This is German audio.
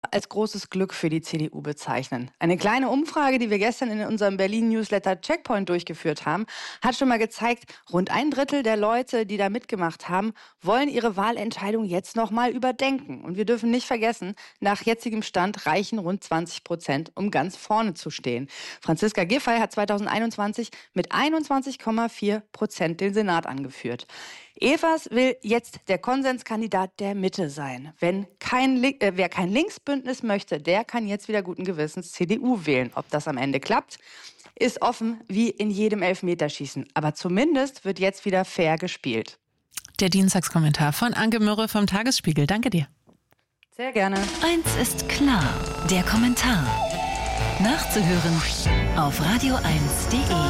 als großes Glück für die CDU bezeichnen. Eine kleine Umfrage, die wir gestern in unserem Berlin-Newsletter Checkpoint durchgeführt haben, hat schon mal gezeigt, rund ein Drittel der Leute, die da mitgemacht haben, wollen ihre Wahlentscheidung jetzt noch mal überdenken. Und wir dürfen nicht vergessen, nach jetzigem Stand reichen rund 20%, um ganz vorne zu stehen. Franziska Giffey hat 2021 mit 21,4% den Senat angeführt. Evers will jetzt der Konsenskandidat der Mitte sein. Wer kein Linksbündnis möchte, der kann jetzt wieder guten Gewissens CDU wählen. Ob das am Ende klappt, ist offen wie in jedem Elfmeterschießen. Aber zumindest wird jetzt wieder fair gespielt. Der Dienstagskommentar von Anke Mürre vom Tagesspiegel. Danke dir. Sehr gerne. Eins ist klar, der Kommentar. Nachzuhören auf radio1.de.